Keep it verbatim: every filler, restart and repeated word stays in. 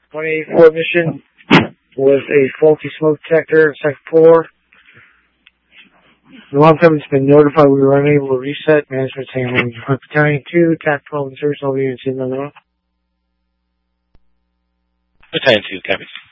one eighty-four mission was a faulty smoke detector, second floor. The alarm company's been notified we were unable to reset. Management's handling Battalion two, tactical and service all units in the Battalion two, copy.